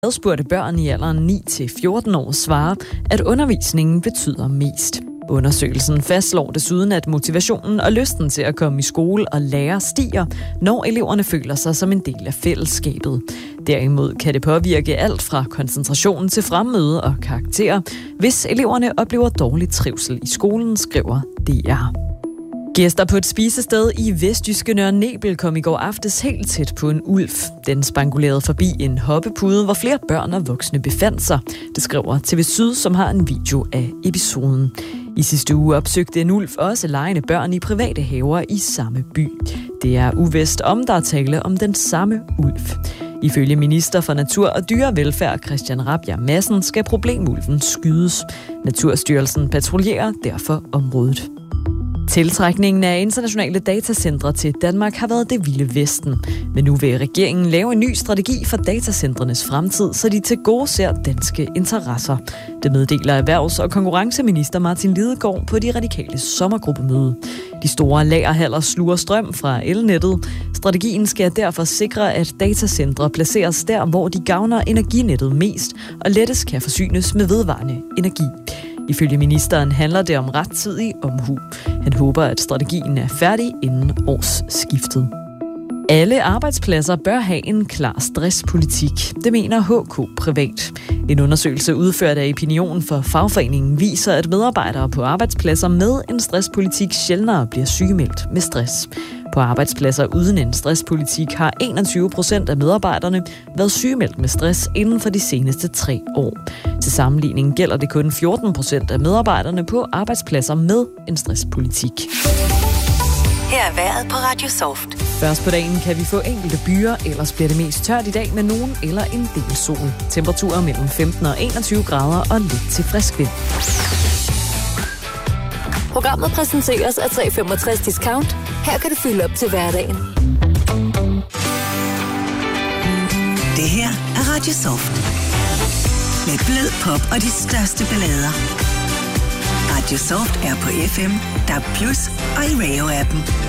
Adspurgte børn i alderen 9-14 år svarer, at undervisningen betyder mest. Undersøgelsen fastslår desuden, at motivationen og lysten til at komme i skole og lære stiger, når eleverne føler sig som en del af fællesskabet. Derimod kan det påvirke alt fra koncentrationen til fremmøde og karakterer, hvis eleverne oplever dårlig trivsel i skolen, skriver DR. Gæster på et spisested i vestjyske Nørre Nebel kom i går aftes helt tæt på en ulv. Den spangulerede forbi en hoppepude, hvor flere børn og voksne befandt sig. Det skriver TV Syd, som har en video af episoden. I sidste uge opsøgte en ulv også legende børn i private haver i samme by. Det er uvist, om der er tale om den samme ulv. Ifølge minister for Natur og Dyrevelfærd Christian Rabjerg Madsen skal problemulven skydes. Naturstyrelsen patruljerer derfor området. Tiltrækningen af internationale datacentre til Danmark har været det vilde vesten. Men nu vil regeringen lave en ny strategi for datacentrenes fremtid, så de tilgodeser danske interesser. Det meddeler erhvervs- og konkurrenceminister Martin Lidegaard på de radikale sommergruppemøde. De store lagerhaller sluger strøm fra elnettet. Strategien skal derfor sikre, at datacentre placeres der, hvor de gavner energinettet mest og lettest kan forsynes med vedvarende energi. Ifølge ministeren handler det om rettidig omhu. Han håber, at strategien er færdig inden årsskiftet. Alle arbejdspladser bør have en klar stresspolitik. Det mener HK Privat. En undersøgelse udført af Opinion for fagforeningen viser, at medarbejdere på arbejdspladser med en stresspolitik sjældnere bliver sygemeldt med stress. På arbejdspladser uden en stresspolitik har 21% af medarbejderne været sygemeldt med stress inden for de seneste 3 år. Til sammenligning gælder det kun 14% af medarbejderne på arbejdspladser med en stresspolitik. Her er vejret på Radio Soft. Først på dagen kan vi få enkelte byer, ellers bliver det mest tørt i dag med nogen eller en del sol. Temperaturer mellem 15 og 21 grader og lidt til frisk vind. Programmet præsenteres af 365 Discount. Her kan du fylde op til hverdagen. Det her er Radio Soft. Med blød pop og de største ballader. Radio Soft er på FM, DAB+ og i Radio-appen.